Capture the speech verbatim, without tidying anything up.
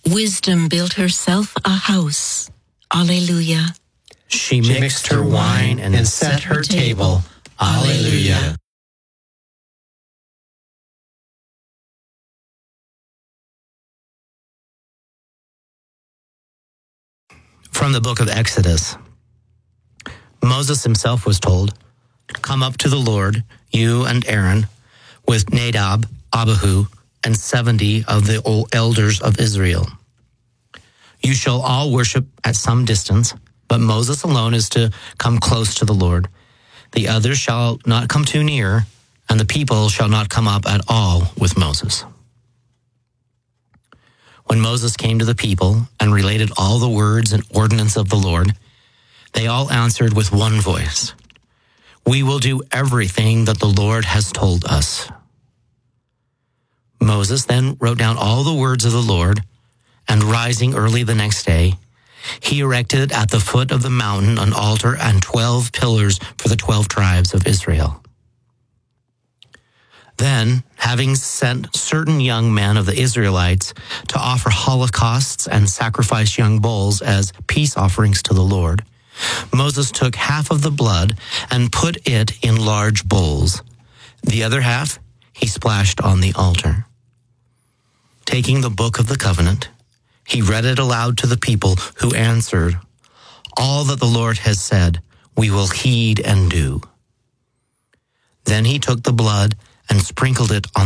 Wisdom built herself a house. Alleluia. She mixed her wine and set her table. Alleluia. From the book of Exodus. Moses himself was told, "Come up to the Lord, you and Aaron, with Nadab, Abihu, and seventy of the old elders of Israel. You shall all worship at some distance, but Moses alone is to come close to the Lord. The others shall not come too near, and the people shall not come up at all with Moses." When Moses came to the people and related all the words and ordinance of the Lord, they all answered with one voice, "We will do everything that the Lord has told us." Moses then wrote down all the words of the Lord, and rising early the next day, he erected at the foot of the mountain an altar and twelve pillars for the twelve tribes of Israel. Then, having sent certain young men of the Israelites to offer holocausts and sacrifice young bulls as peace offerings to the Lord, Moses took half of the blood and put it in large bowls. The other half he splashed on the altar. Taking the book of the covenant, he read it aloud to the people, who answered, "All that the Lord has said, we will heed and do." Then he took the blood and sprinkled it on